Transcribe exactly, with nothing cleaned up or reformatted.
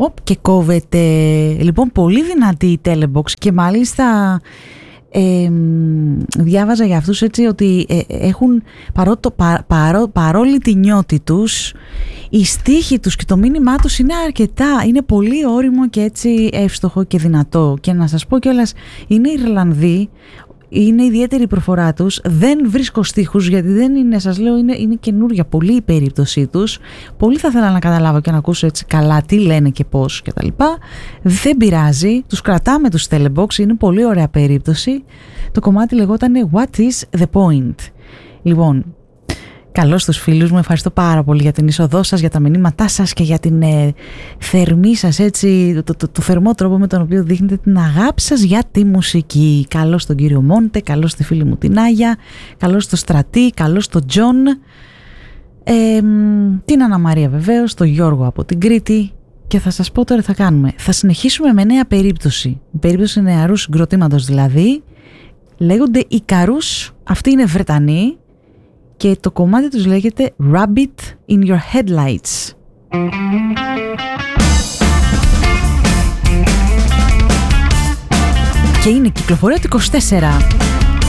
Οπ, και κόβεται. Λοιπόν, πολύ δυνατή η Telebox και μάλιστα ε, διάβαζα για αυτούς έτσι ότι ε, έχουν παρό, πα, παρό, παρόλη τη νιώτη τους, η στίχη τους και το μήνυμά τους είναι αρκετά, είναι πολύ όριμο και έτσι εύστοχο και δυνατό. Και να σας πω κιόλας, είναι Ιρλανδοί, είναι ιδιαίτερη η προφορά τους, δεν βρίσκω στίχους γιατί δεν είναι, σας λέω, είναι, είναι καινούρια πολύ η περίπτωσή τους. Πολύ θα ήθελα να καταλάβω και να ακούσω έτσι καλά τι λένε και πώς και τα λοιπά. Δεν πειράζει, τους κρατάμε τους Telebox, είναι πολύ ωραία περίπτωση. Το κομμάτι λεγόταν What is the point. Λοιπόν, καλώς τους φίλους μου, ευχαριστώ πάρα πολύ για την είσοδό σας, για τα μηνύματά σας και για την ε, θερμή σας, έτσι, το, το, το θερμό τρόπο με τον οποίο δείχνετε την αγάπη σας για τη μουσική. Καλώς τον κύριο Μόντε, καλώς τη φίλη μου την Άγια, καλώς το Στρατή, καλώς τον Τζον, ε, την Αννα Μαρία βεβαίως, τον Γιώργο από την Κρήτη. Και θα σας πω τώρα τι θα κάνουμε. Θα συνεχίσουμε με νέα περίπτωση, περίπτωση νεαρού συγκροτήματος δηλαδή, λέγονται Ικαρούς, αυτοί είναι Βρετανοί. Και το κομμάτι τους λέγεται Rabbit in your headlights. Και είναι κυκλοφορία του είκοσι τέσσερα.